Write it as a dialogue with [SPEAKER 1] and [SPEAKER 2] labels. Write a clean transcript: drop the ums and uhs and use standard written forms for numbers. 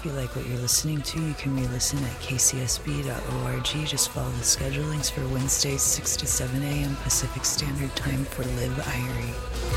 [SPEAKER 1] If you like what you're listening to, you can re-listen at kcsb.org. Just follow the schedule links for Wednesdays 6 to 7 a.m. Pacific Standard Time for Live Irie.